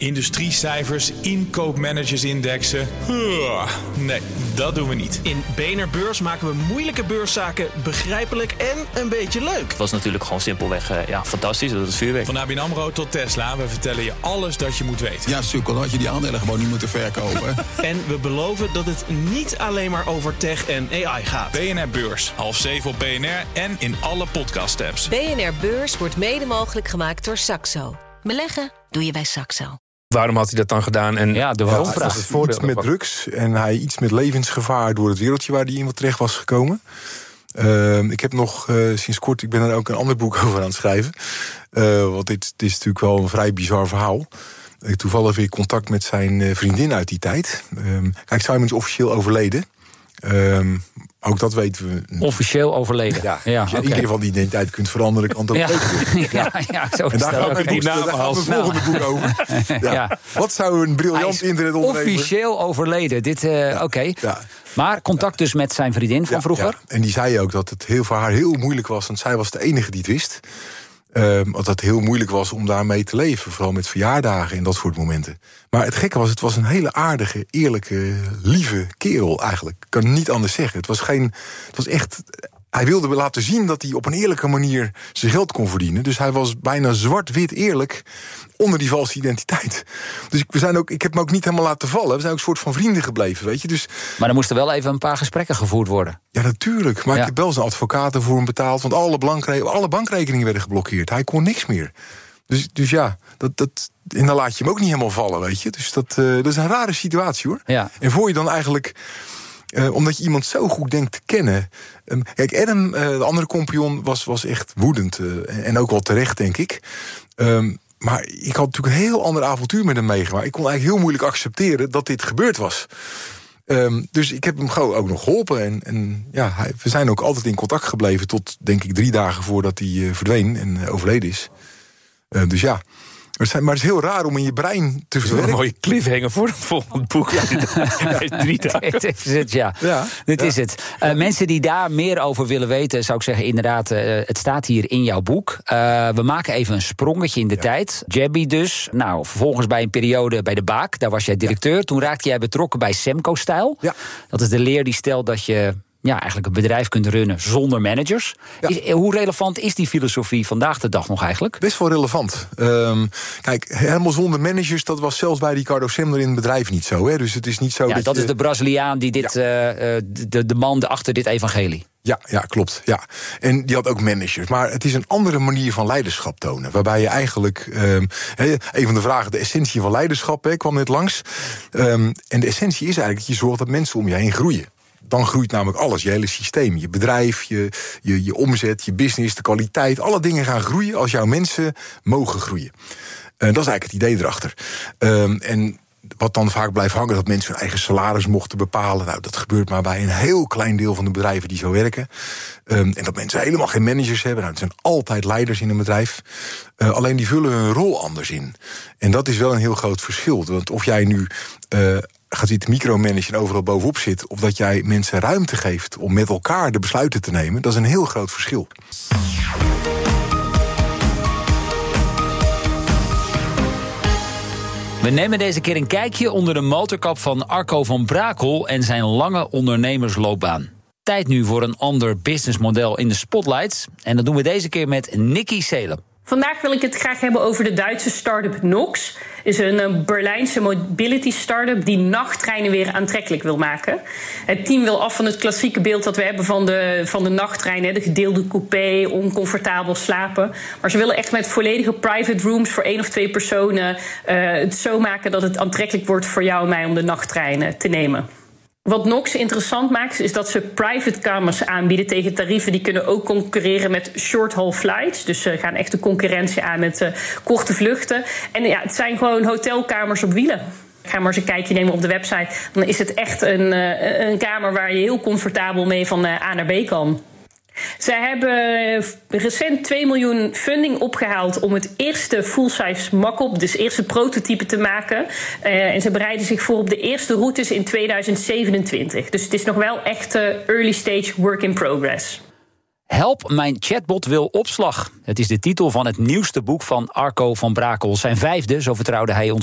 Industriecijfers, inkoopmanagersindexen. Nee, dat doen we niet. In BNR Beurs maken we moeilijke beurszaken begrijpelijk en een beetje leuk. Het was natuurlijk gewoon simpelweg fantastisch, dat is vuurwerk. Van ABN AMRO tot Tesla, we vertellen je alles dat je moet weten. Ja, sukkel, had je die aandelen gewoon niet moeten verkopen. En we beloven dat het niet alleen maar over tech en AI gaat. BNR Beurs, 6:30 op BNR en in alle podcast-apps. BNR Beurs wordt mede mogelijk gemaakt door Saxo. Beleggen doe je bij Saxo. Waarom had hij dat dan gedaan? En de waarom-vraag. Iets met drugs en hij iets met levensgevaar door het wereldje waar hij in wat terecht was gekomen. Ik heb nog sinds kort, ik ben er ook een ander boek over aan het schrijven. Want dit is natuurlijk wel een vrij bizar verhaal. Ik heb toevallig weer contact met zijn vriendin uit die tijd. Kijk, Simon is officieel overleden. Ook dat weten we. Officieel overleden. Ja, als je in ieder geval die identiteit kunt veranderen, kan dat ook. Zo en daar gaat het volgende boek over. Wat zou een briljant internetondernemer... Officieel overleden. Oké. Ja. Maar contact dus met zijn vriendin van vroeger? Ja. En die zei ook dat het voor haar heel moeilijk was, want zij was de enige die het wist. Dat het heel moeilijk was om daarmee te leven. Vooral met verjaardagen en dat soort momenten. Maar het gekke was, het was een hele aardige, eerlijke, lieve kerel eigenlijk. Ik kan niet anders zeggen. Het was echt... Hij wilde laten zien dat hij op een eerlijke manier zijn geld kon verdienen. Dus hij was bijna zwart-wit eerlijk onder die valse identiteit. Dus ik heb me ook niet helemaal laten vallen. We zijn ook een soort van vrienden gebleven, weet je. Dus, maar er moesten wel even een paar gesprekken gevoerd worden. Ja, natuurlijk. Maar ik heb wel zijn advocaten voor hem betaald. Want alle bankrekeningen werden geblokkeerd. Hij kon niks meer. Dus ja, en dan laat je hem ook niet helemaal vallen, weet je. Dus dat is een rare situatie, hoor. Ja. En voor je dan eigenlijk... omdat je iemand zo goed denkt te kennen. Kijk, Adam, de andere compagnon, was echt woedend. En ook wel terecht, denk ik. Maar ik had natuurlijk een heel ander avontuur met hem meegemaakt. Ik kon eigenlijk heel moeilijk accepteren dat dit gebeurd was. Dus ik heb hem gewoon ook nog geholpen. En we zijn ook altijd in contact gebleven tot, denk ik, 3 dagen voordat hij verdween en overleden is. Dus ja... Maar het is heel raar om in je brein te verwerken. Een mooie cliffhanger voor het volgende boek. Dit is het. Mensen die daar meer over willen weten, zou ik zeggen, inderdaad, het staat hier in jouw boek. We maken even een sprongetje in de tijd. Jabby dus. Nou, vervolgens bij een periode bij de Baak, daar was jij directeur. Toen raakte jij betrokken bij Semco-stijl. Ja. Dat is de leer die stelt dat je eigenlijk een bedrijf kunt runnen zonder managers. Ja. Hoe relevant is die filosofie vandaag de dag nog eigenlijk? Best wel relevant. Kijk, helemaal zonder managers, dat was zelfs bij Ricardo Semler in het bedrijf niet zo. Hè? Dus het is niet zo dat is de Braziliaan die dit, de man achter dit evangelie. Ja, klopt. Ja. En die had ook managers. Maar het is een andere manier van leiderschap tonen. Waarbij je eigenlijk... een van de vragen, de essentie van leiderschap, kwam net langs. En de essentie is eigenlijk dat je zorgt dat mensen om je heen groeien. Dan groeit namelijk alles, je hele systeem. Je bedrijf, je omzet, je business, de kwaliteit. Alle dingen gaan groeien als jouw mensen mogen groeien. Dat is eigenlijk het idee erachter. En wat dan vaak blijft hangen, dat mensen hun eigen salaris mochten bepalen. Nou, dat gebeurt maar bij een heel klein deel van de bedrijven die zo werken. En dat mensen helemaal geen managers hebben. Nou, er zijn altijd leiders in een bedrijf. Alleen die vullen hun rol anders in. En dat is wel een heel groot verschil. Want of jij nu... gaat zitten micromanagen en overal bovenop zit... of dat jij mensen ruimte geeft om met elkaar de besluiten te nemen... dat is een heel groot verschil. We nemen deze keer een kijkje onder de motorkap van Arco van Brakel... en zijn lange ondernemersloopbaan. Tijd nu voor een ander businessmodel in de spotlights. En dat doen we deze keer met Nikki Seelen. Vandaag wil ik het graag hebben over de Duitse start-up Nox. Het is een Berlijnse mobility start-up die nachttreinen weer aantrekkelijk wil maken. Het team wil af van het klassieke beeld dat we hebben van de nachttrein, de gedeelde coupé, oncomfortabel slapen. Maar ze willen echt met volledige private rooms voor 1 of 2 personen het zo maken dat het aantrekkelijk wordt voor jou en mij om de nachttrein te nemen. Wat Nox interessant maakt, is dat ze private kamers aanbieden tegen tarieven die kunnen ook concurreren met short-haul flights. Dus ze gaan echt de concurrentie aan met korte vluchten. En het zijn gewoon hotelkamers op wielen. Ga maar eens een kijkje nemen op de website. Dan is het echt een kamer waar je heel comfortabel mee van A naar B kan. Zij hebben recent 2 miljoen funding opgehaald om het eerste full-size mock-up, dus eerste prototype te maken. En ze bereiden zich voor op de eerste routes in 2027. Dus het is nog wel echt early stage work in progress. Help, mijn chatbot wil opslag. Het is de titel van het nieuwste boek van Arco van Brakel. Zijn 5e, zo vertrouwde hij ons